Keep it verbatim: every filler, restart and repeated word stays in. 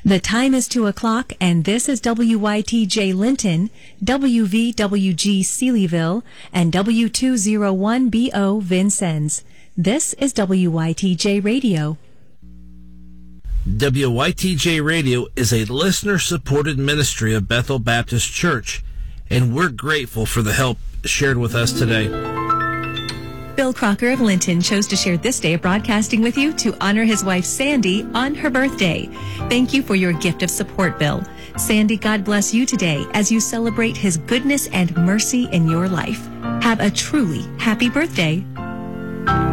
The time is two o'clock, and this is W Y T J Linton, W V W G Sealyville, and W two oh one B O Vincennes. This is W Y T J Radio. W Y T J Radio is a listener-supported ministry of Bethel Baptist Church, and we're grateful for the help shared with us today. Bill Crocker of Linton chose to share this day of broadcasting with you to honor his wife Sandy on her birthday. Thank you for your gift of support, Bill. Sandy, God bless you today as you celebrate his goodness and mercy in your life. Have a truly happy birthday.